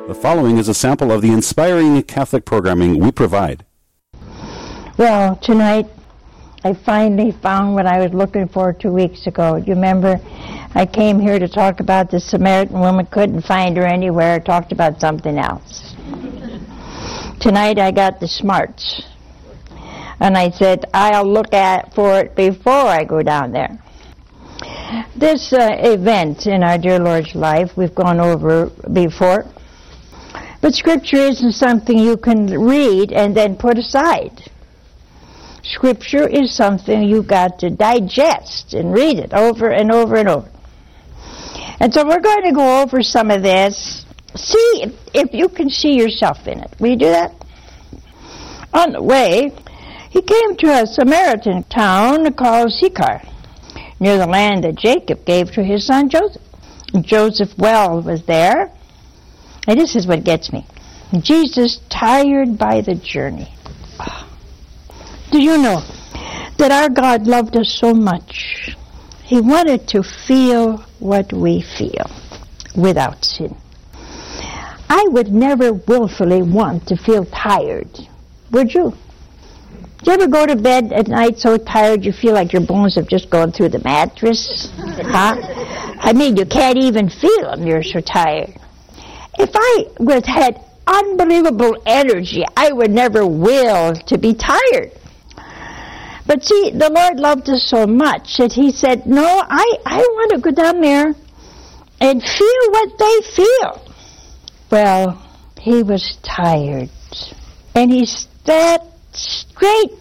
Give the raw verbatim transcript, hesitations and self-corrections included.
The following is a sample of the inspiring Catholic programming we provide. Well, tonight I finally found what I was looking for two weeks ago. You remember I came here to talk about the Samaritan woman, couldn't find her anywhere, talked about something else. Tonight I got the smarts. And I said, I'll look at for it before I go down there. This uh, event in our dear Lord's life we've gone over before. But Scripture isn't something you can read and then put aside. Scripture is something you've got to digest and read it over and over and over. And so we're going to go over some of this. See if, if you can see yourself in it. Will you do that? On the way, he came to a Samaritan town called Sychar, near the land that Jacob gave to his son Joseph. And Joseph well was there. And this is what gets me. Jesus, tired by the journey. Do you know that our God loved us so much? He wanted to feel what we feel without sin. I would never willfully want to feel tired. Would you? Do you ever go to bed at night so tired you feel like your bones have just gone through the mattress? Huh? I mean, you can't even feel them. You're so tired. If I was had unbelievable energy, I would never will to be tired. But see, the Lord loved us so much that He said, no, I, I want to go down there and feel what they feel. Well, He was tired. And He sat straight